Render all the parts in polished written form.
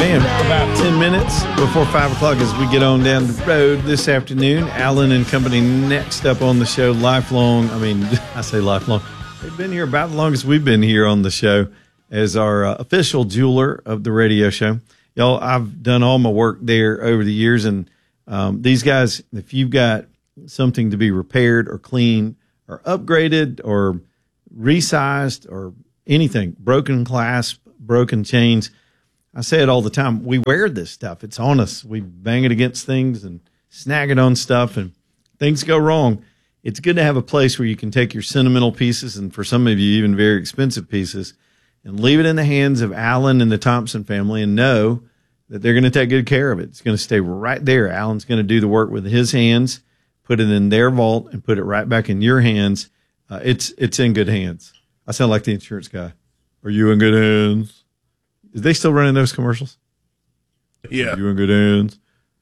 Man, about 10 minutes before 5 o'clock as we get on down the road this afternoon. Allen and Company next up on the show. Lifelong, I say lifelong. They've been here about the longest we've been here on the show as our official jeweler of the radio show. Y'all, I've done all my work there over the years, and these guys, if you've got something to be repaired or cleaned or upgraded or resized or anything, broken clasp, broken chains, I say it all the time. We wear this stuff. It's on us. We bang it against things and snag it on stuff, and things go wrong. It's good to have a place where you can take your sentimental pieces, and for some of you, even very expensive pieces, and leave it in the hands of Allen and the Thompson family and know that they're going to take good care of it. It's going to stay right there. Allen's going to do the work with his hands, put it in their vault, and put it right back in your hands. It's in good hands. I sound like the insurance guy. Are you in good hands? Is they still running those commercials? Yeah. You in good hands?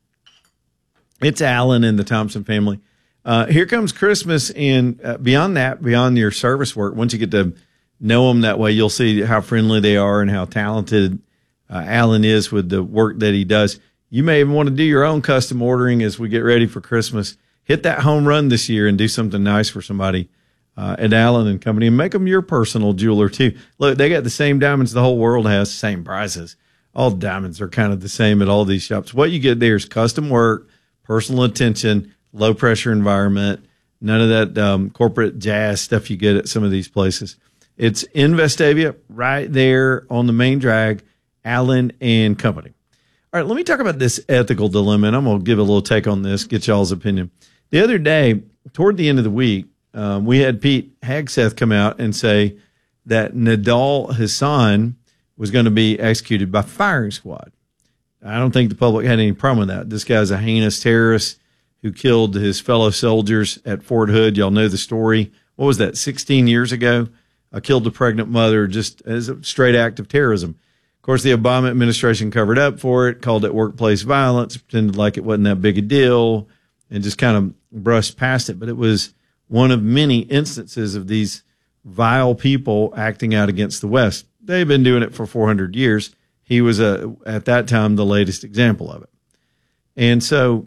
It's Allen and the Thompson family. Here comes Christmas, and beyond that, beyond your service work, once you get to know them that way, you'll see how friendly they are and how talented Allen is with the work that he does. You may even want to do your own custom ordering as we get ready for Christmas. Hit that home run this year and do something nice for somebody at Allen and Company, and make them your personal jeweler too. Look, they got the same diamonds the whole world has, same prices. All diamonds are kind of the same at all these shops. What you get there is custom work, personal attention, low pressure environment, none of that corporate jazz stuff you get at some of these places. It's in Vestavia, right there on the main drag, Allen and Company. All right, let me talk about this ethical dilemma, and I'm going to give a little take on this, get y'all's opinion. The other day, toward the end of the week, we had Pete Hegseth come out and say that Nidal Hasan was going to be executed by firing squad. I don't think the public had any problem with that. This guy's a heinous terrorist who killed his fellow soldiers at Fort Hood. Y'all know the story. What was that, 16 years ago? Killed a pregnant mother just as a straight act of terrorism. Of course, the Obama administration covered up for it, called it workplace violence, pretended like it wasn't that big a deal, and just kind of brushed past it. But it was one of many instances of these vile people acting out against the West. They've been doing it for 400 years. He was, at that time, the latest example of it. And so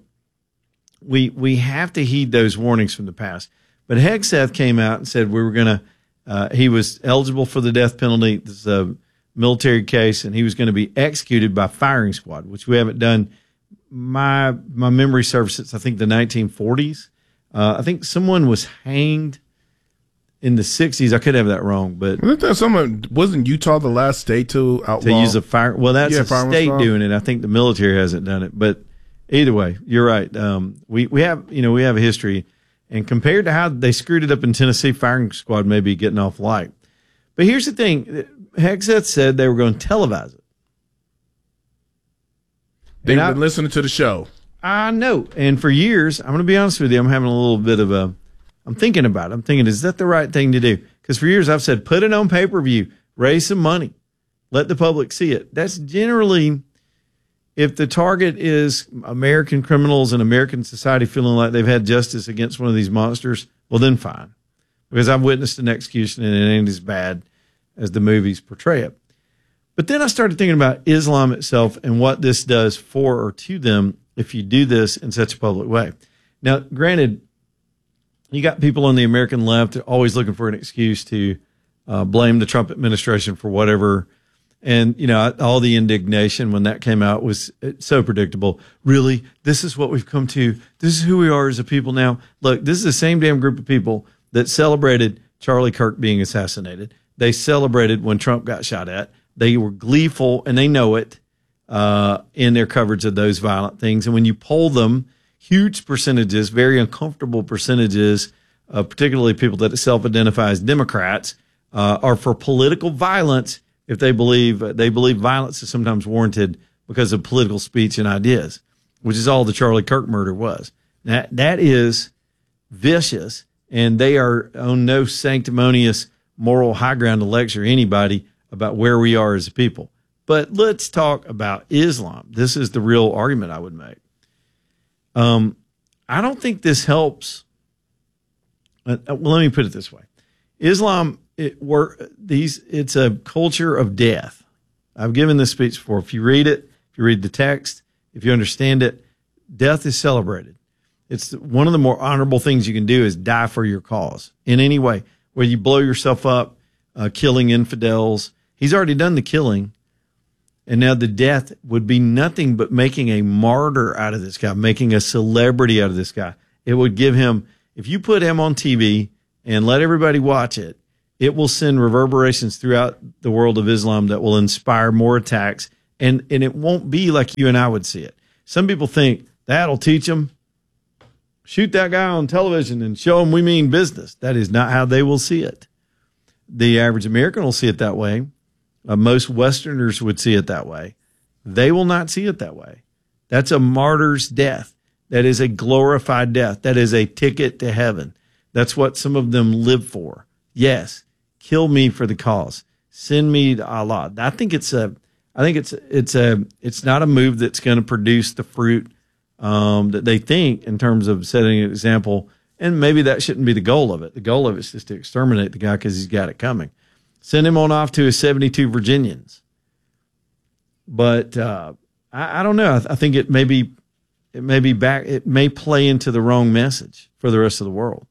we have to heed those warnings from the past. But Hegseth came out and said we were going to, he was eligible for the death penalty. This is a military case, and he was going to be executed by firing squad, which we haven't done. My memory serves since, I think, the 1940s. I think someone was hanged in the 60s. I could have that wrong, but wasn't Utah the last state to outlaw to use a fire? Well, that's a state doing it. I think the military hasn't done it, but either way, you're right. We have a history, and compared to how they screwed it up in Tennessee, firing squad may be getting off light. But here's the thing: Hegseth said they were going to televise it. They've been listening to the show. I know. And for years, I'm going to be honest with you, I'm having a little bit of I'm thinking about it. I'm thinking, is that the right thing to do? Because for years I've said, put it on pay-per-view, raise some money, let the public see it. That's generally, if the target is American criminals and American society feeling like they've had justice against one of these monsters, well, then fine. Because I've witnessed an execution and it ain't as bad as the movies portray it. But then I started thinking about Islam itself and what this does for or to them if you do this in such a public way. Now, granted, you got people on the American left always looking for an excuse to blame the Trump administration for whatever. And, all the indignation when that came out was so predictable. Really? This is what we've come to. This is who we are as a people now. Look, this is the same damn group of people that celebrated Charlie Kirk being assassinated. They celebrated when Trump got shot at. They were gleeful, and they know it, in their coverage of those violent things. And when you poll them, huge percentages, very uncomfortable percentages, particularly people that self-identify as Democrats, are for political violence if they believe violence is sometimes warranted because of political speech and ideas, which is all the Charlie Kirk murder was. That is vicious, and they are on no sanctimonious moral high ground to lecture anybody about where we are as a people. But let's talk about Islam. This is the real argument I would make. I don't think this helps. Well, let me put it this way. Islam, it's a culture of death. I've given this speech before. If you read it, if you read the text, if you understand it, death is celebrated. It's one of the more honorable things you can do is die for your cause in any way, whether you blow yourself up, killing infidels. He's already done the killing. And now the death would be nothing but making a martyr out of this guy, making a celebrity out of this guy. It would give him, if you put him on TV and let everybody watch it, it will send reverberations throughout the world of Islam that will inspire more attacks. And it won't be like you and I would see it. Some people think that'll teach them. Shoot that guy on television and show them we mean business. That is not how they will see it. The average American will see it that way. Most Westerners would see it that way. They will not see it that way. That's a martyr's death. That is a glorified death. That is a ticket to heaven. That's what some of them live for. Yes, kill me for the cause. Send me to Allah. I think it's not a move that's going to produce the fruit that they think in terms of setting an example. And maybe that shouldn't be the goal of it. The goal of it is just to exterminate the guy because he's got it coming. Send him on off to his 72 Virginians. But I don't know. I think it may play into the wrong message for the rest of the world.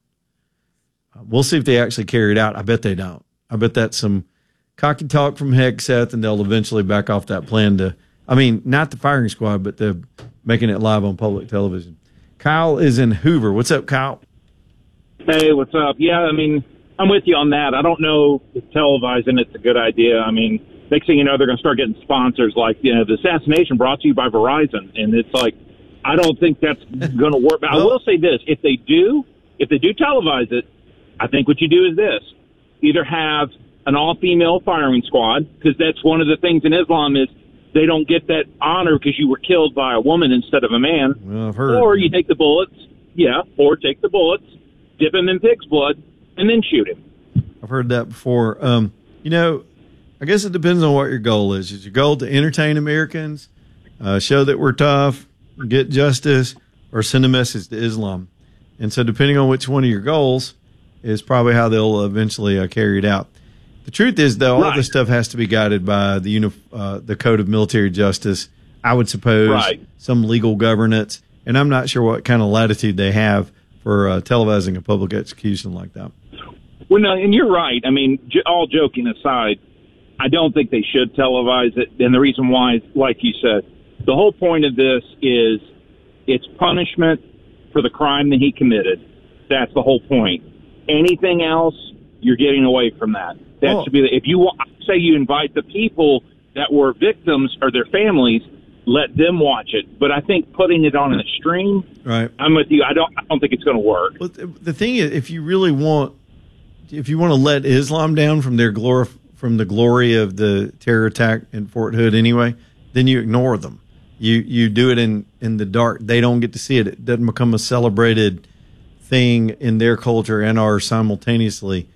We'll see if they actually carry it out. I bet they don't. I bet that's some cocky talk from Hegseth, and they'll eventually back off that plan not the firing squad, but the making it live on public television. Kyle is in Hoover. What's up, Kyle? Hey, what's up? Yeah, I'm with you on that. I don't know if televising it's a good idea. Next thing you know, they're going to start getting sponsors like, the assassination brought to you by Verizon. And it's like, I don't think that's going to work. But I will say this. If they do televise it, I think what you do is this. Either have an all-female firing squad, because that's one of the things in Islam is they don't get that honor because you were killed by a woman instead of a man. Well, I've heard. Or you take the bullets. Yeah, or take the bullets, dip him in pig's blood, and then shoot him. I've heard that before. I guess it depends on what your goal is. Is your goal to entertain Americans, show that we're tough, get justice, or send a message to Islam? And so depending on which one of your goals is probably how they'll eventually carry it out. The truth is, though, all this stuff has to be guided by the Code of Military Justice, I would suppose, some legal governance. And I'm not sure what kind of latitude they have for televising a public execution like that. Well, no, and you're right. All joking aside, I don't think they should televise it. And the reason why is, like you said, the whole point of this is it's punishment for the crime that he committed. That's the whole point. Anything else, you're getting away from that. That should be if you say you invite the people that were victims or their families, let them watch it. But I think putting it on a stream, right? I'm with you. I don't think it's going to work. Well, the thing is, if you want to let Islam down from the glory of the terror attack in Fort Hood anyway, then you ignore them. You do it in the dark. They don't get to see it. It doesn't become a celebrated thing in their culture and ours simultaneously.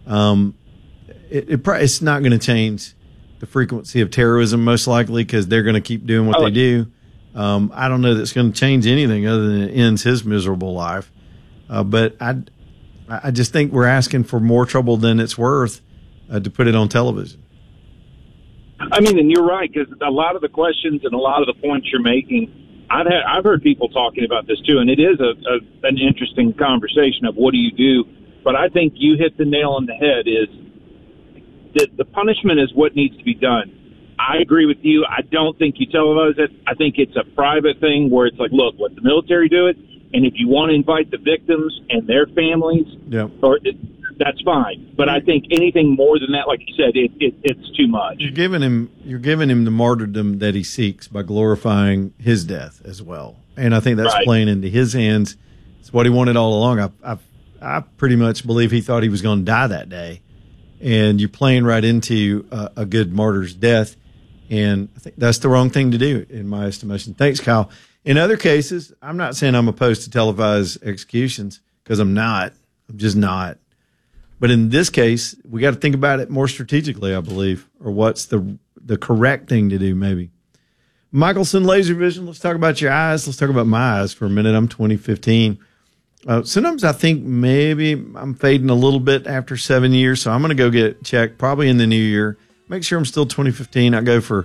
It's not going to change the frequency of terrorism, most likely, because they're going to keep doing what they do. I don't know that it's going to change anything other than it ends his miserable life. But I just think we're asking for more trouble than it's worth to put it on television. And you're right, because a lot of the questions and a lot of the points you're making, I've heard people talking about this too, and it is an interesting conversation of what do you do. But I think you hit the nail on the head is that the punishment is what needs to be done. I agree with you. I don't think you televise it. I think it's a private thing where it's like, look, let the military do it, and if you want to invite the victims and their families, that's fine. But I think anything more than that, like you said, it's too much. You're giving him the martyrdom that he seeks by glorifying his death as well, and I think that's playing into his hands. It's what he wanted all along. I pretty much believe he thought he was going to die that day, and you're playing right into a good martyr's death, and I think that's the wrong thing to do, in my estimation. Thanks, Kyle. In other cases, I'm not saying I'm opposed to televised executions, because I'm not. I'm just not. But in this case, we got to think about it more strategically, I believe, or what's the correct thing to do, maybe. Michelson Laser Vision, let's talk about your eyes. Let's talk about my eyes for a minute. I'm 2015. Sometimes I think maybe I'm fading a little bit after 7 years, so I'm going to go get checked probably in the new year. Make sure I'm still 2015. I go for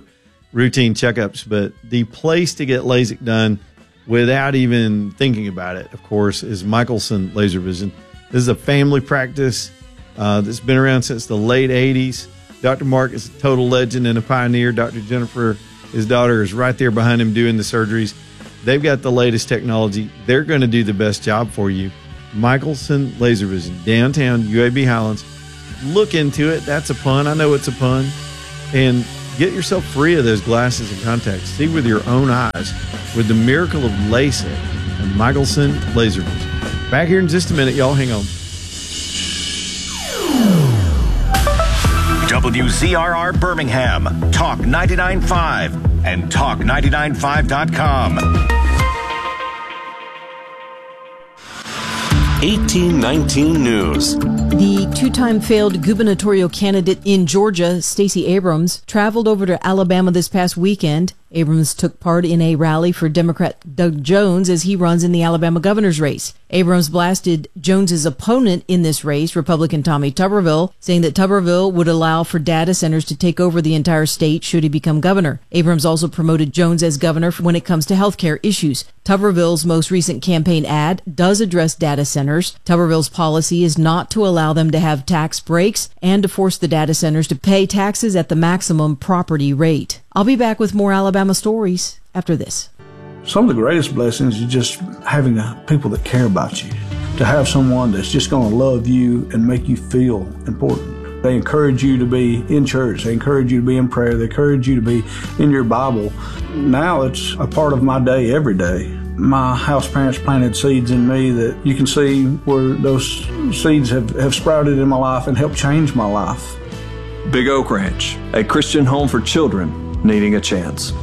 routine checkups. But the place to get LASIK done without even thinking about it, of course, is Michelson Laser Vision. This is a family practice that's been around since the late 80s. Dr. Mark is a total legend and a pioneer. Dr. Jennifer, his daughter, is right there behind him doing the surgeries. They've got the latest technology. They're going to do the best job for you. Michelson Laser Vision, downtown UAB Highlands. Look into it. That's a pun. I know it's a pun. And get yourself free of those glasses and contacts. See with your own eyes with the miracle of LASIK and Michelson Laser Vision. Back here in just a minute, y'all. Hang on. WZRR Birmingham, Talk 99.5 and Talk995.com. 1819 News. The two-time failed gubernatorial candidate in Georgia, Stacey Abrams, traveled over to Alabama this past weekend. Abrams took part in a rally for Democrat Doug Jones as he runs in the Alabama governor's race. Abrams blasted Jones's opponent in this race, Republican Tommy Tuberville, saying that Tuberville would allow for data centers to take over the entire state should he become governor. Abrams also promoted Jones as governor when it comes to health care issues. Tuberville's most recent campaign ad does address data centers. Tuberville's policy is not to allow them to have tax breaks and to force the data centers to pay taxes at the maximum property rate. I'll be back with more Alabama stories after this. Some of the greatest blessings is just having people that care about you, to have someone that's just going to love you and make you feel important. They encourage you to be in church. They encourage you to be in prayer. They encourage you to be in your Bible. Now it's a part of my day every day. My house parents planted seeds in me that you can see where those seeds have sprouted in my life and helped change my life. Big Oak Ranch, a Christian home for children needing a chance.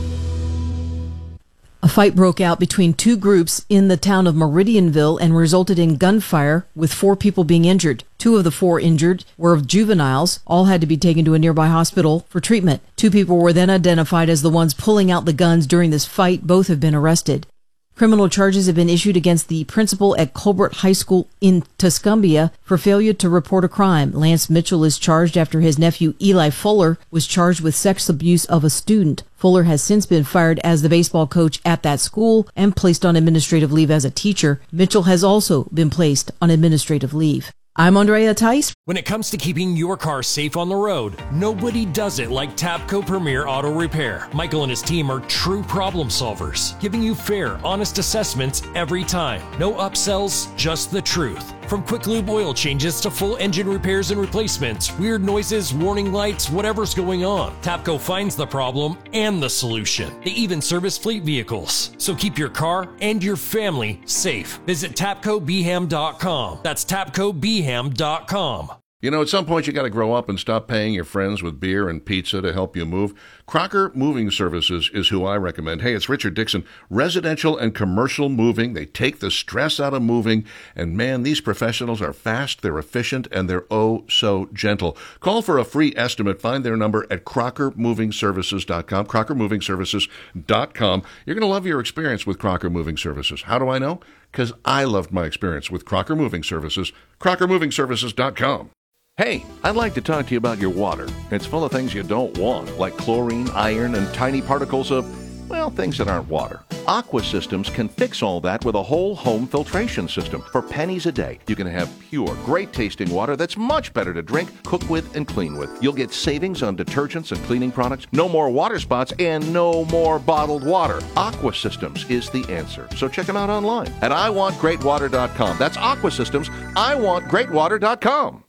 A fight broke out between two groups in the town of Meridianville and resulted in gunfire, with 4 people being injured. 2 of the 4 injured were juveniles. All had to be taken to a nearby hospital for treatment. 2 people were then identified as the ones pulling out the guns during this fight. Both have been arrested. Criminal charges have been issued against the principal at Colbert High School in Tuscumbia for failure to report a crime. Lance Mitchell is charged after his nephew Eli Fuller was charged with sex abuse of a student. Fuller has since been fired as the baseball coach at that school and placed on administrative leave as a teacher. Mitchell has also been placed on administrative leave. I'm Andrea Tice. When it comes to keeping your car safe on the road, nobody does it like Tapco Premier Auto Repair. Michael and his team are true problem solvers, giving you fair, honest assessments every time. No upsells, just the truth. From quick lube oil changes to full engine repairs and replacements, weird noises, warning lights, whatever's going on, Tapco finds the problem and the solution. They even service fleet vehicles. So keep your car and your family safe. Visit TapcoBham.com. That's TapcoBham.com. You know, at some point you got to grow up and stop paying your friends with beer and pizza to help you move. Crocker Moving Services is who I recommend. Hey, it's Richard Dixon. Residential and commercial moving. They take the stress out of moving. And man, these professionals are fast, they're efficient, and they're oh so gentle. Call for a free estimate. Find their number at CrockerMovingServices.com, CrockerMovingServices.com. You're going to love your experience with Crocker Moving Services. How do I know? Because I loved my experience with Crocker Moving Services. CrockerMovingServices.com. Hey, I'd like to talk to you about your water. It's full of things you don't want, like chlorine, iron, and tiny particles of, well, things that aren't water. Aqua Systems can fix all that with a whole home filtration system. For pennies a day, you can have pure, great-tasting water that's much better to drink, cook with, and clean with. You'll get savings on detergents and cleaning products, no more water spots, and no more bottled water. Aqua Systems is the answer. So check them out online at iwantgreatwater.com. That's Aqua Systems, iwantgreatwater.com.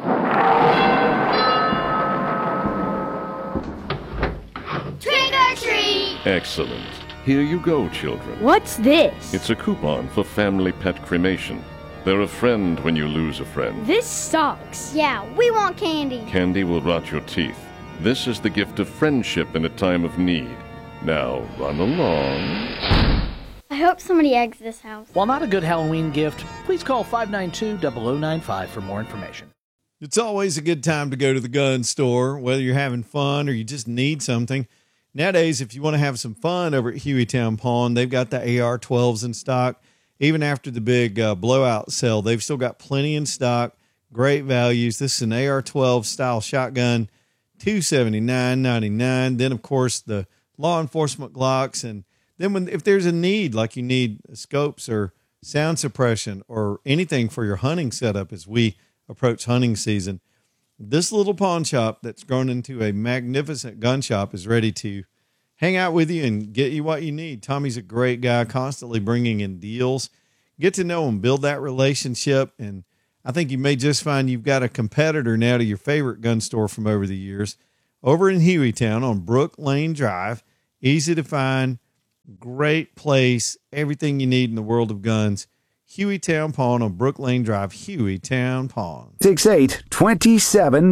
Trick or treat! Excellent. Here you go, children. What's this? It's a coupon for family pet cremation. They're a friend when you lose a friend. This sucks. Yeah, we want candy. Candy will rot your teeth. This is the gift of friendship in a time of need. Now, run along. I hope somebody eggs this house. While not a good Halloween gift, please call 592-0095 for more information. It's always a good time to go to the gun store, whether you're having fun or you just need something. Nowadays, if you want to have some fun over at Hueytown Pawn, they've got the AR-12s in stock. Even after the big blowout sale, they've still got plenty in stock, great values. This is an AR-12 style shotgun, $279.99. Then, of course, the law enforcement Glocks. And then if there's a need, like you need scopes or sound suppression or anything for your hunting setup as we approach hunting season, this little pawn shop that's grown into a magnificent gun shop is ready to hang out with you and get you what you need. Tommy's a great guy, constantly bringing in deals. Get to know him, build that relationship, and I think you may just find you've got a competitor now to your favorite gun store from over the years. Over in Hueytown on Brook Lane Drive, easy to find, great place, everything you need in the world of guns. Hueytown Pawn on Brook Lane Drive, Hueytown Pawn.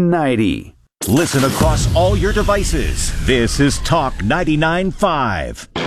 68-2790. Listen across all your devices. This is Talk 99.5.